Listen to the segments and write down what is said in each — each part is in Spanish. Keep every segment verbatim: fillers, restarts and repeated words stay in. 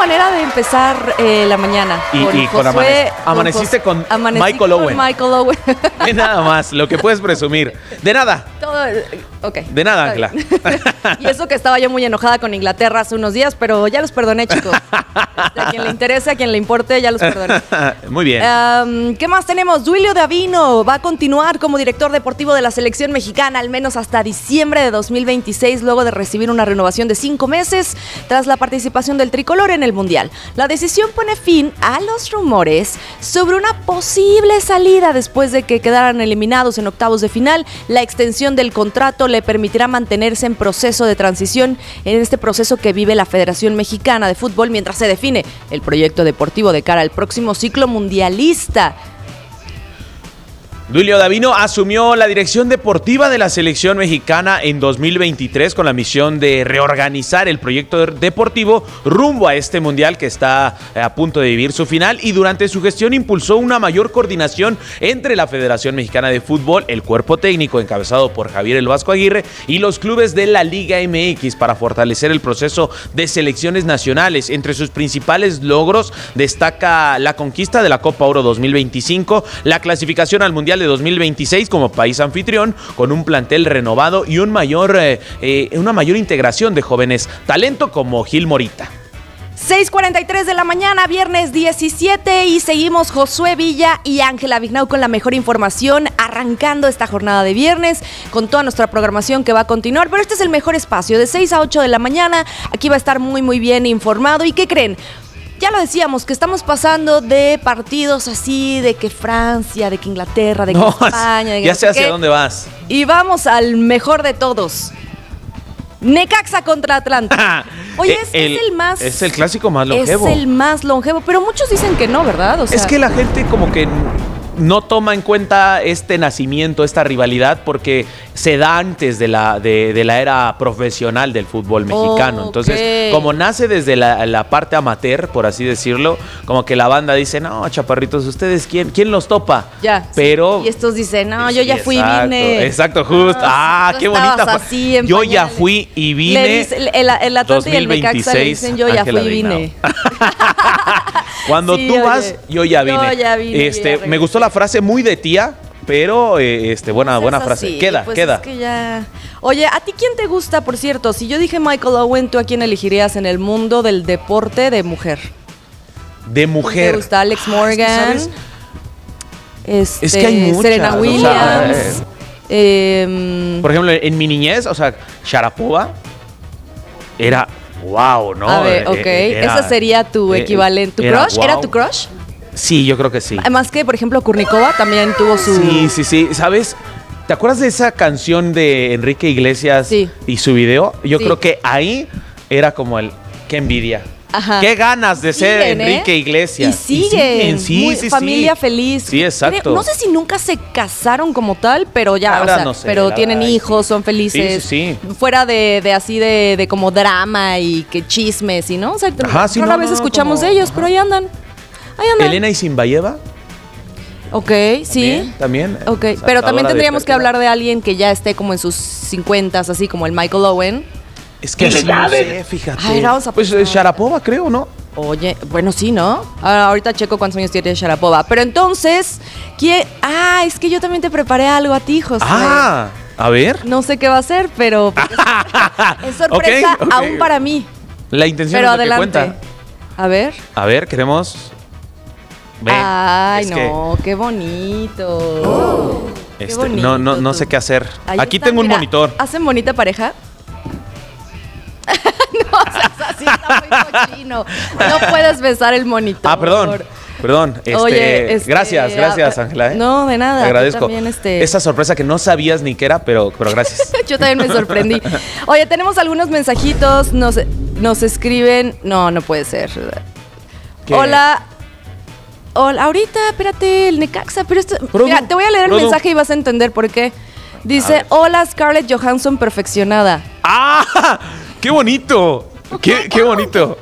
manera de empezar eh, la mañana. Y con, y con Josué, amane- amaneciste con, con Michael con Owen. Michael Owen. De nada más, lo que puedes presumir. De nada. Todo, ok. De nada, Ángela. Y eso que estaba yo muy enojada con Inglaterra hace unos días, pero ya los perdoné, chicos. Este, a quien le interese, a quien le importe, ya los perdoné. Muy bien. Um, ¿Qué más tenemos? Duilio Davino va a continuar como director deportivo de la selección mexicana al menos hasta diciembre de dos mil veintiséis, luego de recibir una renovación de cinco meses tras la participación del tricolor en el Mundial. La decisión pone fin a los rumores sobre una posible salida después de que quedaran eliminados en octavos de final. La extensión del contrato le permitirá mantenerse en proceso de transición en este proceso que vive la Federación Mexicana de Fútbol mientras se define el proyecto deportivo de cara al próximo ciclo mundialista. Duilio Davino asumió la dirección deportiva de la selección mexicana en dos mil veintitrés con la misión de reorganizar el proyecto deportivo rumbo a este mundial que está a punto de vivir su final, y durante su gestión impulsó una mayor coordinación entre la Federación Mexicana de Fútbol, el cuerpo técnico encabezado por Javier El Vasco Aguirre y los clubes de la Liga M X para fortalecer el proceso de selecciones nacionales. Entre sus principales logros destaca la conquista de la Copa Oro dos mil veinticinco, la clasificación al Mundial de dos mil veintiséis como país anfitrión con un plantel renovado y un mayor, eh, eh, una mayor integración de jóvenes talento como Gil Morita. seis cuarenta y tres de la mañana, viernes diecisiete, y seguimos Josué Villa y Ángela Vignau con la mejor información, arrancando esta jornada de viernes con toda nuestra programación que va a continuar, pero este es el mejor espacio, de seis a ocho de la mañana, aquí va a estar muy muy bien informado. ¿Y qué creen? Ya lo decíamos, que estamos pasando de partidos así, de que Francia, de que Inglaterra, de que No, España, de que ya no sé sé hacia qué. dónde vas. Y vamos al mejor de todos. Necaxa contra Atlanta. Oye, es el, es el más... Es el clásico más longevo. Es el más longevo, pero muchos dicen que no, ¿verdad? O sea, es que la gente como que no toma en cuenta este nacimiento, esta rivalidad, porque se da antes de la, de, de la era profesional del fútbol mexicano. Oh, Entonces, okay. como nace desde la, la parte amateur, por así decirlo, como que la banda dice, no, chaparritos, ¿ustedes quién, quién los topa? Ya. Pero... Sí. Y estos dicen, no, yo sí, ya fui exacto, y vine. Exacto, justo. No, ah, tú qué estabas bonita. así en yo pañales. ya fui y vine. Le dice, el, el Atlanta y el Necaxa le dicen, yo ya Ángela fui y vine. Vignau. Cuando Sí, tú oye, vas, yo ya vine. Yo ya vine, Este, ya me gustó la frase, muy de tía, pero eh, este, buena, Pues buena es frase. así, Queda, pues queda. Es que ya... Oye, ¿a ti quién te gusta, por cierto? Si yo dije Michael Owen, ¿tú a quién elegirías en el mundo del deporte de mujer? De mujer. ¿Te gusta Alex Morgan? Ah, es que, ¿sabes? Este, Es que hay muchas, Serena o sea, Williams. eh, eh, Por ejemplo, en mi niñez, o sea, Sharapova era wow, ¿no? a ver, ok. Eh, era- Esa sería tu eh, equivalente. ¿Tu era crush? ¿Era wow. tu crush? Sí, yo creo que sí. Además que, por ejemplo, Kurnikova también tuvo su... Sí, sí, sí. ¿Sabes? ¿Te acuerdas de esa canción de Enrique Iglesias Sí. y su video? Yo Sí. creo que ahí era como el qué envidia. Ajá. Qué ganas de ser Siguen, ¿eh? Enrique Iglesias. Y siguen. sí, Muy- sí, sí. familia feliz. Sí, exacto. Creo- No sé si nunca se casaron como tal, pero ya, La o verdad sea, no sé, pero la tienen verdad, hijos, sí. son felices. Sí, sí, Fuera de, de así de, de como drama y que chismes y no, o sea, Ajá, sí, rara no, vez no, escuchamos como- de ellos, ajá. pero ahí andan. Ahí andan. Elena Isinbayeva. Ok, sí. También. Ok, pero Saltadora también de tendríamos que perfil. hablar de alguien que ya esté como en sus cincuentas, así como el Michael Owen. Es que sí, no sé, fíjate. A ver, vamos a pues pensar. eh, Sharapova, creo, ¿no? Oye, bueno, sí, ¿no? Ahora, ahorita checo cuántos años tiene Sharapova. Pero entonces, ¿quién? Ah, es que yo también te preparé algo a ti, José. Ah, a ver. No sé qué va a ser, pero es, es sorpresa Ok, ok, aún ok. para mí. La intención Pero es lo que adelante. cuenta. A ver. A ver, queremos. Ve, Ay, es que, no, qué bonito. Qué este, bonito. no, no, no tú. sé qué hacer. Ahí Aquí está, tengo un mira, monitor. ¿Hacen bonita pareja? No, o sea, así está muy cochino. No puedes besar el monitor. Ah, perdón. Perdón. Este, Oye, este, gracias, gracias, ah, Ángela. ¿eh? no, de nada, Te tú agradezco. también, este- Esa sorpresa que no sabías ni qué era, pero, pero gracias. Yo también me sorprendí. Oye, tenemos algunos mensajitos. Nos, nos escriben. No, no puede ser. ¿Qué? Hola. Hola, ahorita, espérate, el Necaxa. Pero esto. Produ, Mira, te voy a leer el produ. mensaje y vas a entender por qué. A Dice: ver. hola, Scarlett Johansson perfeccionada. ¡Ah! ¡Qué bonito! ¡Qué, qué bonito!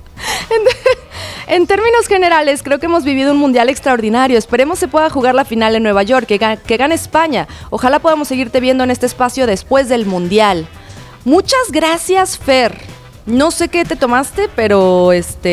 En términos generales, creo que hemos vivido un mundial extraordinario. Esperemos se pueda jugar la final en Nueva York, que, ga- que gane España. Ojalá podamos seguirte viendo en este espacio después del mundial. Muchas gracias, Fer. No sé qué te tomaste, pero este...